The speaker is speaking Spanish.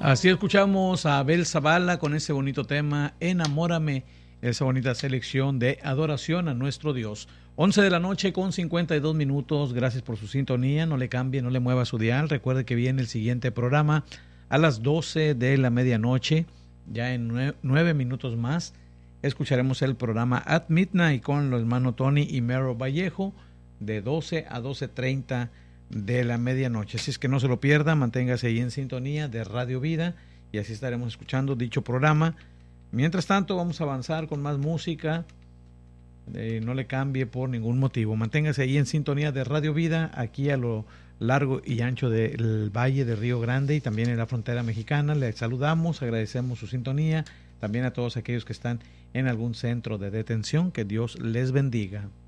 Así escuchamos a Abel Zavala con ese bonito tema, Enamórame, esa bonita selección de adoración a nuestro Dios. 11 de la noche con 52 minutos, gracias por su sintonía, no le cambie, no le mueva su dial, recuerde que viene el siguiente programa a las 12 de la medianoche, ya en 9 minutos más, escucharemos el programa At Midnight con los hermanos Tony y Mero Vallejo, de 12 a 12:30 de la medianoche. Así es que no se lo pierda, manténgase ahí en sintonía de Radio Vida y así estaremos escuchando dicho programa. Mientras tanto, vamos a avanzar con más música. No le cambie por ningún motivo. Manténgase ahí en sintonía de Radio Vida, aquí a lo largo y ancho del Valle de Río Grande y también en la frontera mexicana. Les saludamos, agradecemos su sintonía. También a todos aquellos que están en algún centro de detención, que Dios les bendiga.